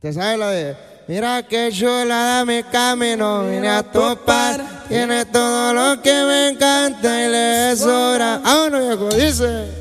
¿Te sabes la de? Mira qué chulada mi camino vine a topar. Tiene todo lo que me encanta y le sobra. Ah, no, viejo, dice.